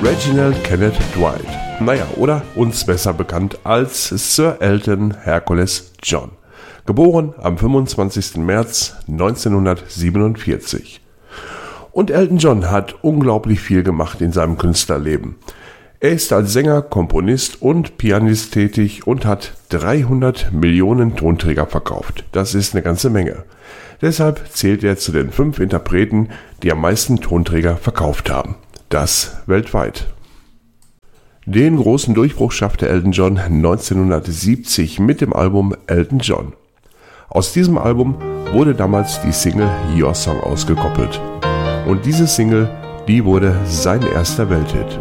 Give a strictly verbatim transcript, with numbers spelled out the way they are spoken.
Reginald Kenneth Dwight, naja, oder uns besser bekannt als Sir Elton Hercules John, geboren am fünfundzwanzigsten März neunzehnhundertsiebenundvierzig. Und Elton John hat unglaublich viel gemacht in seinem Künstlerleben. Er ist als Sänger, Komponist und Pianist tätig und hat dreihundert Millionen Tonträger verkauft. Das ist eine ganze Menge. Deshalb zählt er zu den fünf Interpreten, die am meisten Tonträger verkauft haben. Das weltweit. Den großen Durchbruch schaffte Elton John neunzehnhundertsiebzig mit dem Album Elton John. Aus diesem Album wurde damals die Single Your Song ausgekoppelt. Und diese Single, die wurde sein erster Welthit.